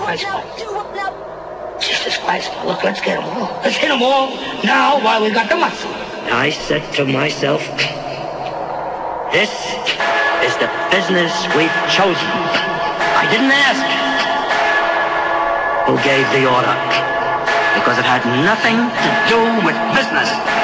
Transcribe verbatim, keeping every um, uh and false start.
Christ, Jesus Christ, look, let's get them all. Let's hit them all now while we got the muscle. I said to myself, this is the business we've chosen. I didn't ask who gave the order, because it had nothing to do with business.